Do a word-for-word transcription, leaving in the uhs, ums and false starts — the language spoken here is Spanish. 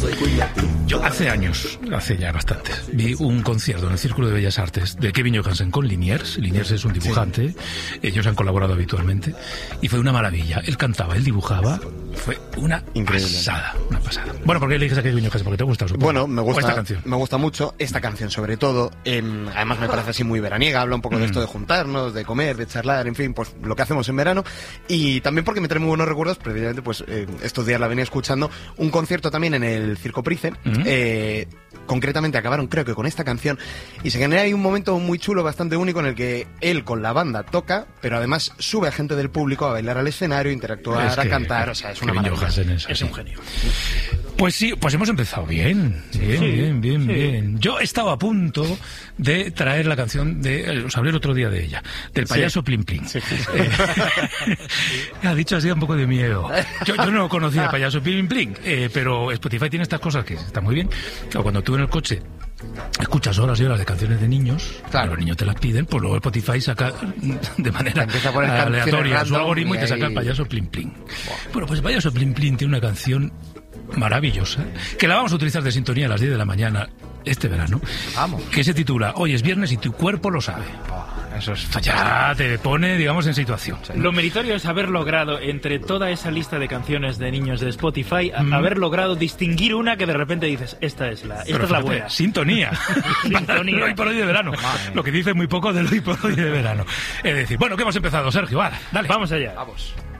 Yo hace años, hace ya bastantes, vi un concierto en el Círculo de Bellas Artes de Kevin Johansen con Liniers. Liniers es un dibujante, sí. Ellos han colaborado habitualmente, y fue una maravilla. Él cantaba, él dibujaba, fue una Increíble. pasada, una pasada. Bueno, ¿por qué eliges a Kevin Johansen? Porque te gusta, supongo. Bueno, me gusta, esta canción. me gusta mucho esta canción, sobre todo. Eh, además me parece así muy veraniega, habla un poco mm. de esto de juntarnos, de comer, de charlar, en fin, pues lo que hacemos en verano. Y también porque me trae muy buenos recuerdos, precisamente, pues eh, estos días la venía escuchando, un concierto también en el Circo Price. Mm. Eh, concretamente acabaron creo que con esta canción y se genera ahí un momento muy chulo, bastante único, en el que él con la banda toca, pero además sube a gente del público a bailar al escenario, interactuar, es que, a cantar, o sea, es una maravilla. Es, es un genio. Pues sí, pues hemos empezado bien, bien, sí, bien, bien, sí. bien. Yo estaba a punto de traer la canción de, os hablé el otro día de ella, del payaso sí. Plim Plim. Sí, sí, sí. Eh, ha dicho así un poco de miedo. Yo, yo no conocía al payaso Plim Plim, eh, pero Spotify tiene estas cosas que están muy bien. Claro, cuando tú en el coche escuchas horas y horas de canciones de niños, claro, los niños te las piden, pues luego Spotify saca de manera aleatoria su algoritmo y, y te saca el payaso Plim Plim. Wow. Bueno, pues el payaso Plim Plim tiene una canción maravillosa, que la vamos a utilizar de sintonía a las diez de la mañana este verano. Vamos. Que se titula Hoy es viernes y tu cuerpo lo sabe. Oh, eso es ya te pone, digamos, en situación. Lo meritorio es haber logrado, entre toda esa lista de canciones de niños de Spotify, mm. haber logrado distinguir una que de repente dices, esta es la, esta Pero es la buena. Sintonía. Sintonía. El hoy por hoy de verano. Madre. Lo que dice muy poco del hoy por hoy de verano. Es decir, bueno, que hemos empezado, Sergio. Vale, dale. Vamos allá. Vamos.